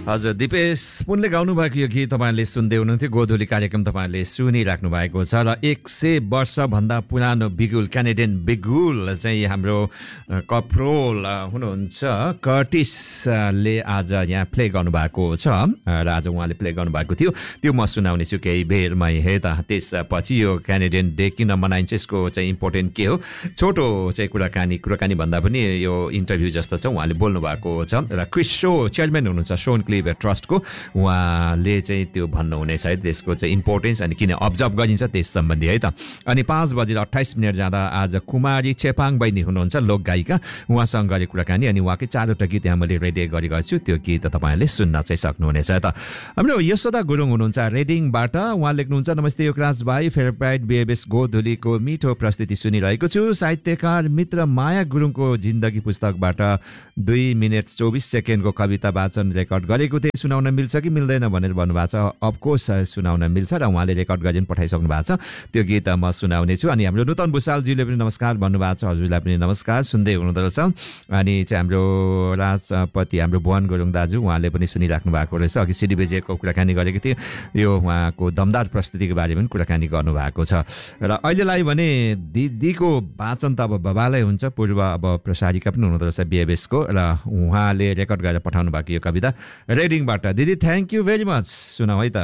हजुर दिपेश पुनले गाउनु भएको यो गीत तपाईँले सुन्दै हुनुहुन्थ्यो गोधुली कार्यक्रम तपाईँले सुनिराख्नु भएको छ र 100 वर्षभन्दा पुरानो बिगुल क्यानेडियन बिगुल चाहिँ हाम्रो कप्रोल हुनुहुन्छ कर्टिसले आज यहाँ प्ले गर्नुभएको छ र आज उहाँले प्ले गर्नुभएको थियो त्यो म सुनाउनेछु केही बेरमै है त। त्यसपछि यो क्यानेडियन डे किन मनाइन्छ यसको चाहिँ इम्पोर्टेन्ट के हो छोटो चाहिँ कुराकानी भन्दा पनि यो इन्टरभ्यू जस्तो छ उहाँले बोल्नु भएको छ र क्रिस शो चेयरम्यान हुनुहुन्छ सोन क्लिभ ट्रस्टको उहाँले चाहिँ त्यो भन्नुहुनेछ है त्यसको चाहिँ इम्पोर्टेन्स अनि किन अब्जर्भ गरिन्छ त्यस सम्बन्धी है त। अनि 5:28 जाँदा आज कुमारी चेपाङ बहिनी हुनुहुन्छ लोकगायिका उहाँसँग गरे कुराकानी अनि उहाँकै 4वटा गीत यहाँ मैले रेडी गरेको छु त्यो गीत तपाईँले सुन्न चाहिँ सक्नुहुनेछ त। हाम्रो यशोदा गुरुङ हुनुहुन्छ रेडिङबाट उहाँ लेख्नुहुन्छ नमस्ते युवराज भाइ फेभरेट बिएबएस गोधुलीको मिठो प्रस्तुति सुनिरहेको छु। साहित्यकार मित्र माया गुरुङको जिन्दगी पुस्तकबाट 2 मिनेट 24 सेकेन्डको कविता वाचन रेकर्ड गरेको थिएँ सुनाउन मिल्छ कि मिल्दैन भनेर भन्नुभएको छ। अफकोर्स सुनाउन मिल्छ र उहाँले रेकर्ड गरेर पठाइसक्नु भएको छ त्यो गीत म सुनाउने छु। अनि हाम्रो नूतन भुषालजीले पनि नमस्कार भन्नुभएको छ हजुरलाई पनि नमस्कार सुन्दै हुनुहुँदो रहेछ। अनि चाहिँ हाम्रो राजपति हाम्रो भुवन गुरुङ दाजु उहाँले पनि सुनिराख्नु भएको रहेछ अघि सिडिबेजेको कुराकानी गरेको थियो यो उहाँको दमदार प्रस्तुतिको बारेमा पनि कुराकानी गर्नुभएको छ। र अहिलेलाई भने दिदीको वाचन त अब बबालै हुन्छ पूर्व अब प्रसारिका पनि हुनुहुँदो रहेछ बिएबएसको र उहाँले रेकर्ड गरेर पठाउनु भएको यो कविता रेडिङबाट। दिदी थ्याङ्क यू भेरी मच सुनाऊ है त।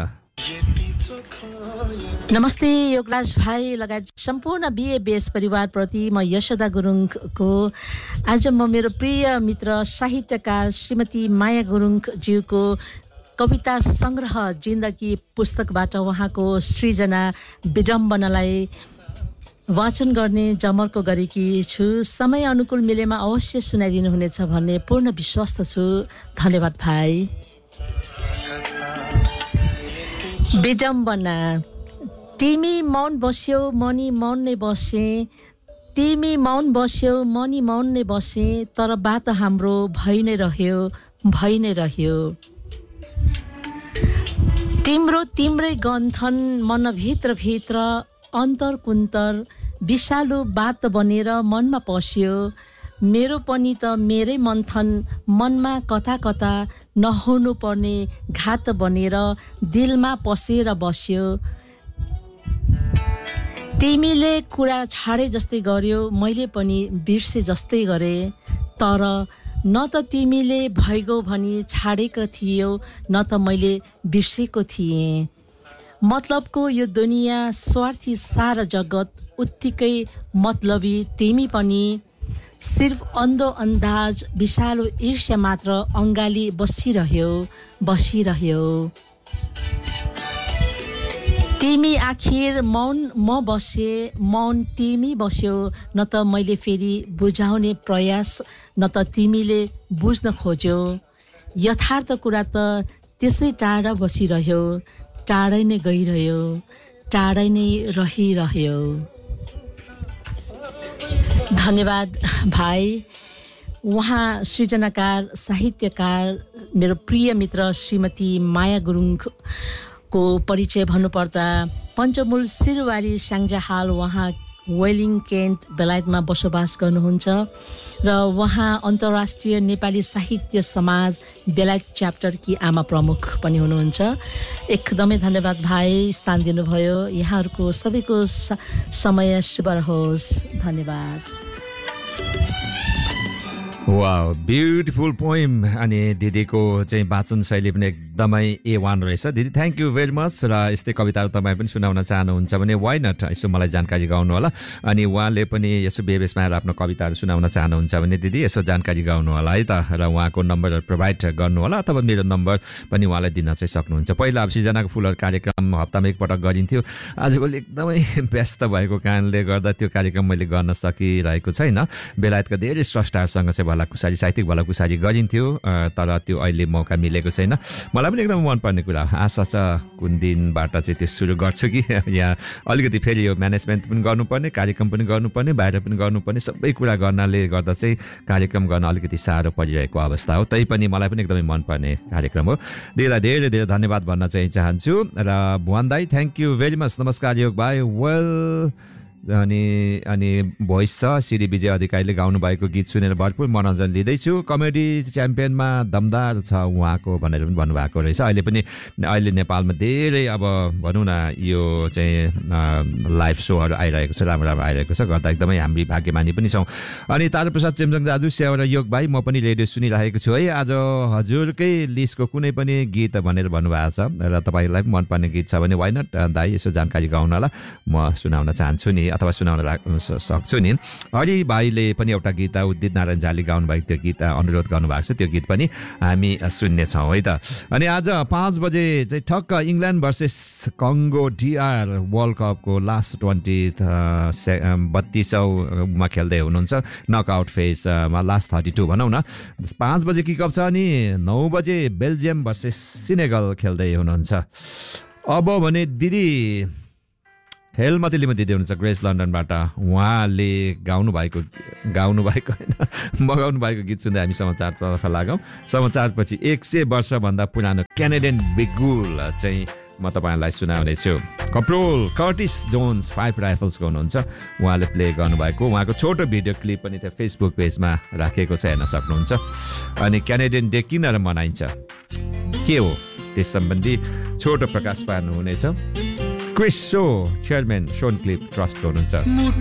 नमस्ते योगराज भाइ लगायत सम्पूर्ण बिएबएस परिवारप्रति म यशोदा गुरुङको आज म मेरो प्रिय मित्र साहित्यकार श्रीमती माया गुरुङज्यूको कविता सङ्ग्रह जिन्दगी पुस्तकबाट उहाँको सृजना विडम्बनालाई वाचन गर्ने जमर्को गरेकी छु। समय अनुकूल मिलेमा अवश्य सुनाइदिनु हुनेछ भन्ने पूर्ण विश्वास छु। धन्यवाद भाइ। विडम्बना तिमी मौन बस्यौ मनी मौन नै बसे तिमी मौन बस्यौ मनी मौन नै बसे तर बात हाम्रो भइ नै रह्यो तिम्रै गन्थन मनभित्र भित्र अन्तर कुन्तर विषालु बात बनेर मनमा पस्यो मेरो पनि त मेरै मन्थन मनमा कता कता नहुनु पर्ने घात बनेर दिलमा पसेर बस्यो। तिमीले कुरा छाडे जस्तै गर्यो मैले पनि बिर्से जस्तै गरे तर न त तिमीले भइगौ भनी छाडेको थियौ न त मैले बिर्सेको थिएँ। मतलबको यो दुनियाँ स्वार्थी सारा जगत उत्तिकै मतलबी तिमी पनि सिर्फ अन्धो अन्दाज विषालु ईर्ष्या मात्र अङ्गाली बसिरह्यो। तिमी आखिर मौन म बसे मौन तिमी बस्यौ न त मैले फेरि बुझाउने प्रयास न त तिमीले बुझ्न खोज्यौ। यथार्थ कुरा त त्यसै टाढा बसिरह्यो टाढै नै गइरह्यो टाढै नै रहिरह्यो। धन्यवाद भाइ। उहाँ सृजनाकार साहित्यकार मेरो प्रिय मित्र श्रीमती माया गुरुङको परिचय भन्नुपर्दा पञ्चमुल सिरुवारी स्याङ्जा हाल उहाँ वेलिङ केन्ट बेलायतमा बसोबास गर्नुहुन्छ र उहाँ अन्तर्राष्ट्रिय नेपाली साहित्य समाज बेलायत च्याप्टरकी आमा प्रमुख पनि हुनुहुन्छ। एकदमै धन्यवाद भाइ स्थान दिनुभयो। यहाँहरूको सबैको समय शुभ रहोस्। धन्यवाद। वाउ ब्युटिफुल पोइम अनि दिदीको चाहिँ वाचन शैली पनि एकदमै A1 रहेछ। दिदी थ्याङ्क यू भेरी मच र यस्तै कविताहरू तपाईँ पनि सुनाउन चाहनुहुन्छ भने वाइ नट यसो मलाई जानकारी गाउनु होला। अनि उहाँले पनि यसो बेबेसमा आएर आफ्नो कविताहरू सुनाउन चाहनुहुन्छ भने दिदी यसो जानकारी गाउनु होला है त र उहाँको नम्बरहरू प्रोभाइड गर्नु होला अथवा मेरो नम्बर पनि उहाँलाई दिन चाहिँ सक्नुहुन्छ। पहिला अब सिर्जनाको फुलहरू कार्यक्रम हप्तामा एकपटक गरिन्थ्यो आजकल एकदमै व्यस्त भएको कारणले गर्दा त्यो कार्यक्रम मैले गर्न सकिरहेको छैन। बेलायतका धेरै स्रष्टाहरूसँग चाहिँ भलाकुसारी साहित्यिक भलाकुसारी गरिन्थ्यो तर त्यो अहिले मौका मिलेको छैन। मलाई पनि एकदम मनपर्ने कुरा आशा छ कुन दिनबाट चाहिँ त्यो सुरु गर्छु कि यहाँ अलिकति फेरि यो म्यानेजमेन्ट पनि गर्नुपर्ने कार्यक्रम पनि गर्नुपर्ने बाहिर पनि गर्नुपर्ने सबै कुरा गर्नाले गर्दा चाहिँ कार्यक्रम गर्न अलिकति साह्रो परिरहेको अवस्था हो। तैपनि मलाई पनि एकदमै मनपर्ने कार्यक्रम हो। दिदीलाई धेरै धेरै धन्यवाद भन्न चाहिँ चाहन्छु र भुवन दाई थ्याङ्क यू भेरी मच। नमस्कार योग भाइ। वेल अनि भोइस छ सिडी विजय अधिकारीले गाउनुभएको गीत सुनेर भरपुर मनोरञ्जन लिँदैछु। कमेडी च्याम्पियनमा दमदार छ उहाँको भनेर पनि भन्नुभएको रहेछ। अहिले नेपालमा धेरै अब भनौँ न यो चाहिँ लाइभ सोहरू आइरहेको छ, राम्रो आइरहेको छ, गर्दा एकदमै हामी भाग्यमानी पनि छौँ। अनि ताराप्रसाद चेम्जोङ दाजु स्याउ र योग भाइ, म पनि रेडियो सुनिरहेको छु है। आज हजुरकै लिस्टको कुनै पनि गीत भनेर भन्नुभएको छ र तपाईँलाई पनि मनपर्ने गीत छ भने वाइ नट दाइ यसो जानकारी गाउन होला, म सुनाउन चाहन्छु नि अथवा सुनाउन सक्छु नि। हरि भाइले पनि एउटा गीत उदित नारायण झाले गाउनुभएको त्यो गीत अनुरोध गर्नुभएको छ, त्यो गीत पनि हामी सुन्नेछौँ है त। अनि आज 5 बजे चाहिँ ठक्क इङ्ल्यान्ड भर्सेस कङ्गो DR वर्ल्ड कपको लास्ट 32मा खेल्दै हुनुहुन्छ, नकआउट फेजमा लास्ट 32 भनौँ न। 5 बजे किकअप छ अनि 9 बजे बेल्जियम भर्सेस सिनेगल खेल्दै हुनुहुन्छ। अब भने दिदी हेलमतिलीमा दिदी हुनुहुन्छ ग्रेस लन्डनबाट, उहाँले गाउनुभएको होइन मगाउनु भएको गीत सुन्दै हामी समाचारतर्फ लागौँ। समाचारपछि 100 वर्षभन्दा पुरानो क्यानेडियन बिगुल चाहिँ म तपाईँलाई सुनाउनेछु। कप्रोल कर्टिस जोन्स 5 राइफल्सको हुनुहुन्छ, उहाँले प्ले गर्नुभएको उहाँको छोटो भिडियो क्लिप पनि त्यहाँ फेसबुक पेजमा राखेको छ, हेर्न सक्नुहुन्छ। अनि क्यानेडियन डे किन मनाइन्छ के हो त्यस सम्बन्धी छोटो प्रकाश पार्नुहुनेछ। क्रिस सो चेयरम्यान सोन क्लिप ट्रस्टको हुनुहुन्छ।